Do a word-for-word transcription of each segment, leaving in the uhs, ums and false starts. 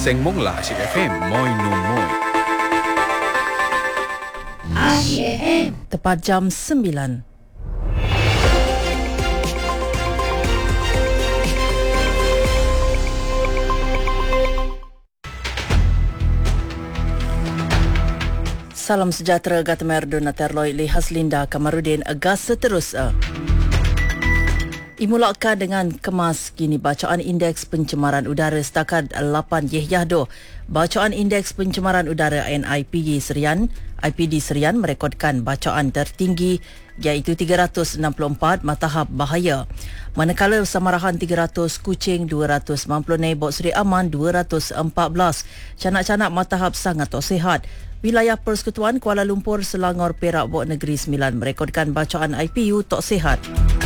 Seng Mong La Asyik F M Moi No Moi Asyik F M. Tepat jam sembilan. Salam sejahtera Gatamer Donater Loy Li Haslinda Kamarudin Agas seterusnya. Imulakan dengan kemas kini bacaan indeks pencemaran udara setakat lapan Yehyahdo. Bacaan indeks pencemaran udara N I P D Serian, I P D Serian merekodkan bacaan tertinggi iaitu tiga ratus enam puluh empat matahab bahaya. Manakala Samarahan tiga ratus, Kuching dua ratus sembilan puluh, Bok Seri Aman dua ratus empat belas. Canak-canak matahab sangat tak sihat. Wilayah Persekutuan Kuala Lumpur, Selangor, Perak, Bok Negeri Sembilan merekodkan bacaan I P U tak sihat.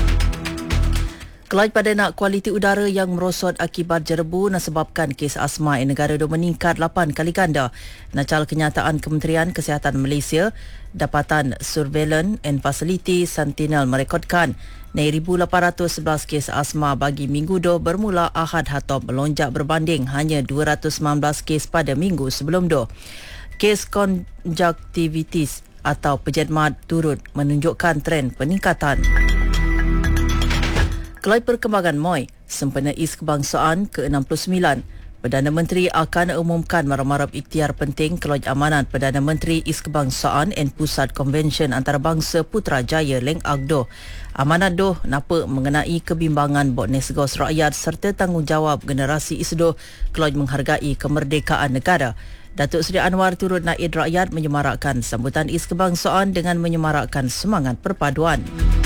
Kelaj pada nak kualiti udara yang merosot akibat jerebu nasebabkan kes asma di negara itu meningkat lapan kali ganda. Nacal kenyataan Kementerian Kesihatan Malaysia, Dapatan Surveillance and Facility Sentinel merekodkan enam ribu lapan ratus sebelas kes asma bagi minggu do bermula Ahad Hatop melonjak berbanding hanya dua ratus sembilan belas kes pada minggu sebelum do. Kes konjaktivitis atau pejedmat turut menunjukkan tren peningkatan. Kelai perkembangan M O I, sempena Is Kebangsaan ke enam puluh sembilan. Perdana Menteri akan umumkan marap-marap ikhtiar penting kelaj amanat Perdana Menteri Is Kebangsaan dan Pusat Konvensyen Antarabangsa Putrajaya Leng Agdo. Amanat doh napa mengenai kebimbangan bot nesgos rakyat serta tanggungjawab generasi isdo kelaj menghargai kemerdekaan negara. Datuk Seri Anwar turut naid rakyat menyemarakkan sambutan Is Kebangsaan dengan menyemarakkan semangat perpaduan.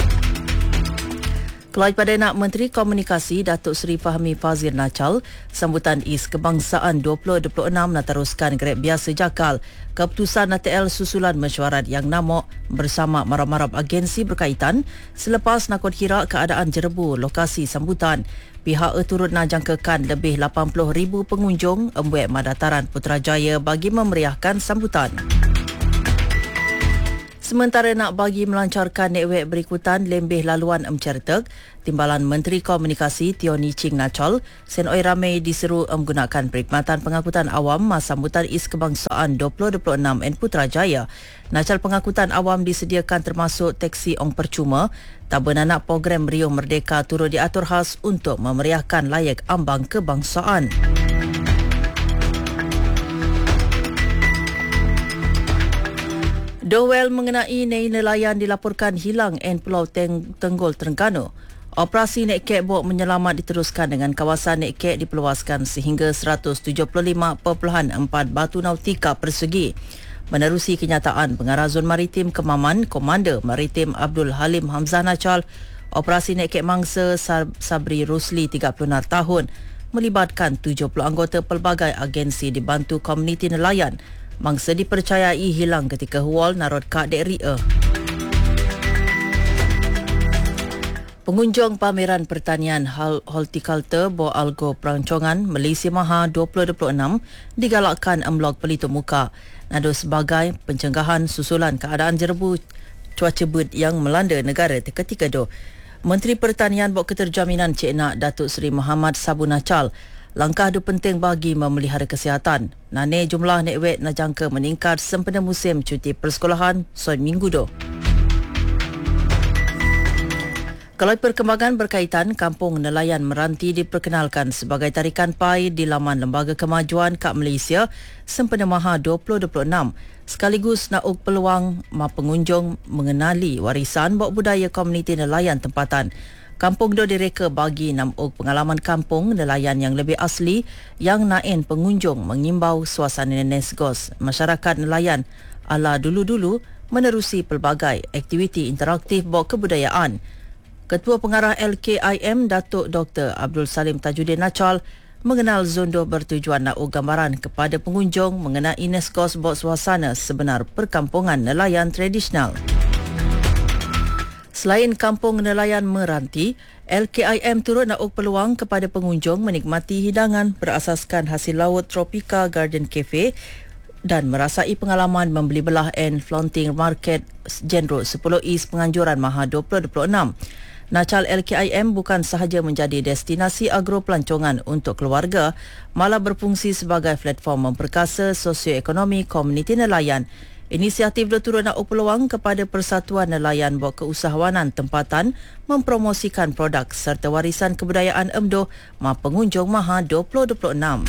Kelaj pada nak Menteri Komunikasi Datuk Seri Fahmi Fazil Nacal, sambutan Is Kebangsaan dua ribu dua puluh enam nak teruskan grab biasa jakal. Keputusan N T L susulan mesyuarat yang namok bersama marap-marap agensi berkaitan selepas nakut kira keadaan jerebu lokasi sambutan. Pihak turut nak jangkakan lebih lapan puluh ribu pengunjung embuat Madataran Putrajaya bagi memeriahkan sambutan. Sementara nak bagi melancarkan network berikutan lembih laluan mencertek, Timbalan Menteri Komunikasi Teo Ni Ching Nacal, Sen Oi ramai diseru menggunakan perkhidmatan pengangkutan awam masa sambutan Is Kebangsaan dua ribu dua puluh enam N Putrajaya. Nacal pengangkutan awam disediakan termasuk teksi ong percuma. Tak benanak program Rio Merdeka turut diatur khas untuk memeriahkan layak ambang kebangsaan. Dowel mengenai nelayan dilaporkan hilang di Pulau Teng- Tenggol, Terengganu. Operasi naik kek bot menyelamat diteruskan dengan kawasan naik kek diperluaskan sehingga seratus tujuh puluh lima perpuluhan empat batu nautika persegi. Menerusi kenyataan Pengarah Zon Maritim Kemaman, Komander Maritim Abdul Halim Hamzah Nacal, operasi naik kek mangsa Sabri Rusli tiga puluh enam tahun melibatkan tujuh puluh anggota pelbagai agensi dibantu komuniti nelayan. Mangsa dipercayai hilang ketika hual narot kak dek ria. Pengunjung pameran pertanian horticulture Bo Algo Perancongan Malaysia Maha dua ribu dua puluh enam digalakkan emblok pelitup muka. Nado sebagai pencegahan susulan keadaan jerebu cuaca bud yang melanda negara ketika itu. Menteri Pertanian Bok Keterjaminan Cik Nak Datuk Seri Muhammad Sabu Nacal, langkah itu penting bagi memelihara kesihatan. Nane jumlah network najangka meningkat sempena musim cuti persekolahan soal minggu do. Kalau perkembangan berkaitan, Kampung Nelayan Meranti diperkenalkan sebagai tarikan pai di laman Lembaga Kemajuan Kak Malaysia sempena Maha dua ribu dua puluh enam. Sekaligus nak peluang ma pengunjung mengenali warisan bak budaya komuniti nelayan tempatan. Kampung do direka bagi enam ok pengalaman kampung nelayan yang lebih asli yang nain pengunjung mengimbau suasana nesgos masyarakat nelayan ala dulu-dulu menerusi pelbagai aktiviti interaktif bak kebudayaan. Ketua Pengarah L K I M Datuk Doktor Abdul Salim Tajuddin Nacal mengenal Zondo bertujuan nak gambaran kepada pengunjung mengenai nesgos bak suasana sebenar perkampungan nelayan tradisional. Selain Kampung Nelayan Meranti, L K I M turut nak peluang kepada pengunjung menikmati hidangan berasaskan hasil laut Tropika Garden Cafe dan merasai pengalaman membeli belah and flaunting market Jenro sepuluh East Penganjuran Maha dua ribu dua puluh enam. Nacal L K I M bukan sahaja menjadi destinasi agro pelancongan untuk keluarga, malah berfungsi sebagai platform memperkasa sosioekonomi komuniti nelayan. Inisiatif itu turut nak peluang kepada Persatuan Nelayan buat keusahawanan tempatan mempromosikan produk serta warisan kebudayaan E M D O ma pengunjung Maha dua ribu dua puluh enam.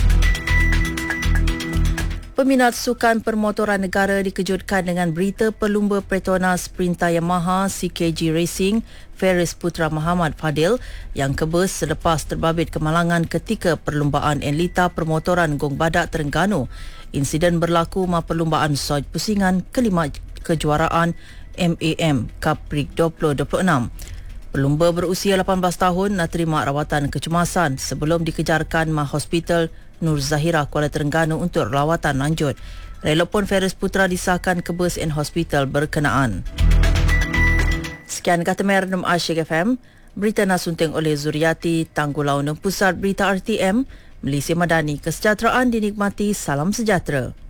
Peminat sukan permotoran negara dikejutkan dengan berita pelumba Petronas Sprinter Yamaha C K G Racing Faris Putra Muhammad Fadil yang kebas selepas terbabit kemalangan ketika perlumbaan Enlita Permotoran Gong Badak Terengganu. Insiden berlaku ma perlumbaan Soj Pusingan kelima kejuaraan M A M Capri dua ribu dua puluh enam. Pelumba berusia lapan belas tahun nak terima rawatan kecemasan sebelum dikejarkan ma Hospital Nur Zahira Kuala Terengganu untuk rawatan lanjut. Relokpun Faris Putra disahkan kebas in hospital berkenaan. Sekian kata Merdum Asyik F M, berita nasunting oleh Zuriati, Tanggulau dan Pusat Berita R T M, Malaysia Madani, kesejahteraan dinikmati, salam sejahtera.